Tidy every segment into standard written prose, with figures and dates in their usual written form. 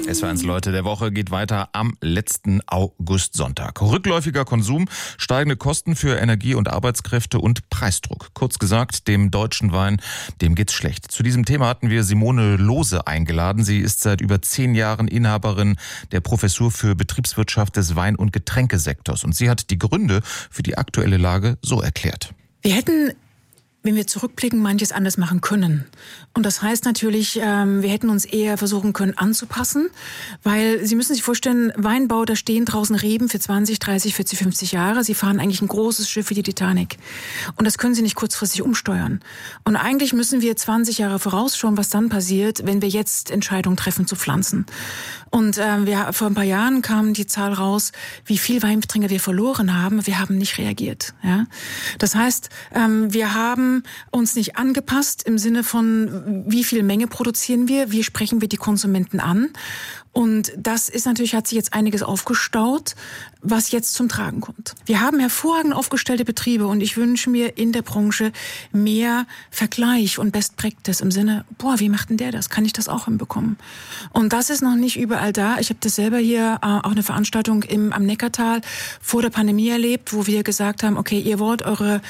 SWR1 Leute der Woche geht weiter am letzten Augustsonntag. Rückläufiger Konsum, steigende Kosten für Energie und Arbeitskräfte und Preisdruck. Kurz gesagt, dem deutschen Wein, dem geht's schlecht. Zu diesem Thema hatten wir Simone Lohse eingeladen. Sie ist seit über 10 Jahren Inhaberin der Professur für Betriebswirtschaft des Wein- und Getränkesektors. Und sie hat die Gründe für die aktuelle Lage so erklärt. Wir hätten, wenn wir zurückblicken, manches anders machen können. Und das heißt natürlich, wir hätten uns eher versuchen können anzupassen, weil Sie müssen sich vorstellen, Weinbau, da stehen draußen Reben für 20, 30, 40, 50 Jahre. Sie fahren eigentlich ein großes Schiff wie die Titanic. Und das können Sie nicht kurzfristig umsteuern. Und eigentlich müssen wir 20 Jahre vorausschauen, was dann passiert, wenn wir jetzt Entscheidungen treffen zu pflanzen. Und vor ein paar Jahren kam die Zahl raus, wie viel Weintrinker wir verloren haben. Wir haben nicht reagiert. Ja? Das heißt, wir haben uns nicht angepasst im Sinne von, wie viel Menge produzieren wir, wie sprechen wir die Konsumenten an. Und das ist natürlich, hat sich jetzt einiges aufgestaut, was jetzt zum Tragen kommt. Wir haben hervorragend aufgestellte Betriebe und ich wünsche mir in der Branche mehr Vergleich und Best Practice im Sinne, wie macht denn der das? Kann ich das auch hinbekommen? Und das ist noch nicht überall da. Ich habe das selber hier auch eine Veranstaltung am Neckartal vor der Pandemie erlebt, wo wir gesagt haben, okay, ihr wollt eure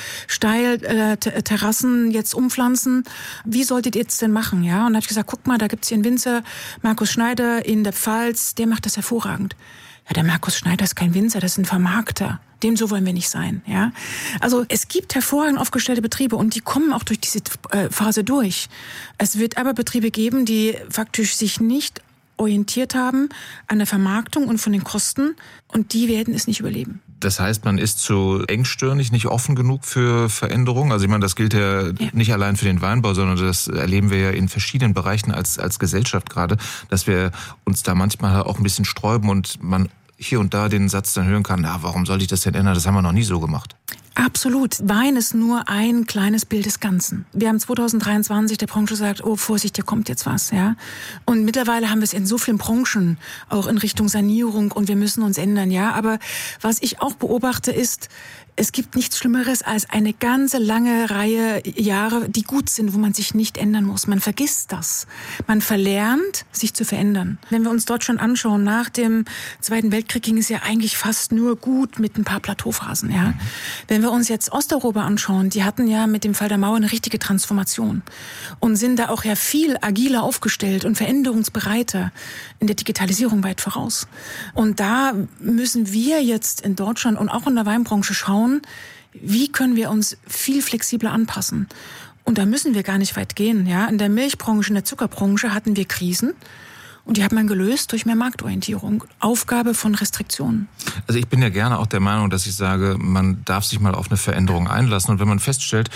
Steilterrassen jetzt umpflanzen. Wie solltet ihr jetzt denn machen? Ja? Und da habe ich gesagt, guck mal, da gibt's hier einen Winzer, Markus Schneider in der Pfalz, der macht das hervorragend. Ja, der Markus Schneider ist kein Winzer, das ist ein Vermarkter. Dem so wollen wir nicht sein. Ja? Also es gibt hervorragend aufgestellte Betriebe und die kommen auch durch diese Phase durch. Es wird aber Betriebe geben, die faktisch sich nicht orientiert haben an der Vermarktung und von den Kosten und die werden es nicht überleben. Das heißt, man ist zu engstirnig, nicht offen genug für Veränderungen? Also ich meine, das gilt ja nicht allein für den Weinbau, sondern das erleben wir ja in verschiedenen Bereichen als Gesellschaft gerade, dass wir uns da manchmal auch ein bisschen sträuben und man hier und da den Satz dann hören kann, warum soll ich das denn ändern? Das haben wir noch nie so gemacht. Absolut. Wein ist nur ein kleines Bild des Ganzen. Wir haben 2023 der Branche gesagt, Vorsicht, hier kommt jetzt was, ja. Und mittlerweile haben wir es in so vielen Branchen, auch in Richtung Sanierung und wir müssen uns ändern, ja. Aber was ich auch beobachte ist, es gibt nichts Schlimmeres als eine ganze lange Reihe Jahre, die gut sind, wo man sich nicht ändern muss. Man vergisst das. Man verlernt, sich zu verändern. Wenn wir uns Deutschland anschauen, nach dem Zweiten Weltkrieg ging es ja eigentlich fast nur gut mit ein paar Plateauphasen, ja. Wenn wir uns jetzt Osteuropa anschauen, die hatten ja mit dem Fall der Mauer eine richtige Transformation und sind da auch ja viel agiler aufgestellt und veränderungsbereiter in der Digitalisierung weit voraus. Und da müssen wir jetzt in Deutschland und auch in der Weinbranche schauen, wie können wir uns viel flexibler anpassen. Und da müssen wir gar nicht weit gehen. Ja? In der Milchbranche, in der Zuckerbranche hatten wir Krisen. Und die hat man gelöst durch mehr Marktorientierung. Aufgabe von Restriktionen. Also ich bin ja gerne auch der Meinung, dass ich sage, man darf sich mal auf eine Veränderung einlassen. Und wenn man feststellt,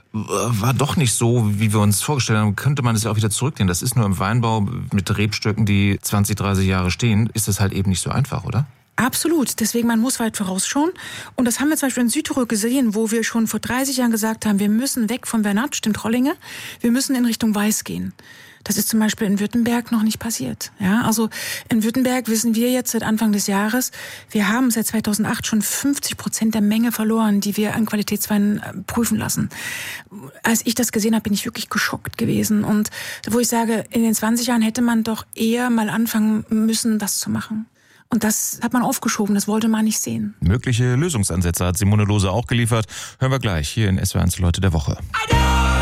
war doch nicht so, wie wir uns vorgestellt haben, könnte man es ja auch wieder zurücknehmen. Das ist nur im Weinbau mit Rebstöcken, die 20, 30 Jahre stehen, ist das halt eben nicht so einfach, oder? Absolut. Deswegen, man muss weit vorausschauen. Und das haben wir zum Beispiel in Südtirol gesehen, wo wir schon vor 30 Jahren gesagt haben, wir müssen weg vom Vernat, stimmt Rollinge, wir müssen in Richtung Weiß gehen. Das ist zum Beispiel in Württemberg noch nicht passiert. Ja, also in Württemberg wissen wir jetzt seit Anfang des Jahres, wir haben seit 2008 schon 50% der Menge verloren, die wir an Qualitätsweinen prüfen lassen. Als ich das gesehen habe, bin ich wirklich geschockt gewesen. Und wo ich sage, in den 20 Jahren hätte man doch eher mal anfangen müssen, das zu machen. Und das hat man aufgeschoben, das wollte man nicht sehen. Mögliche Lösungsansätze hat Simone Lohse auch geliefert. Hören wir gleich hier in SWR1 Leute der Woche.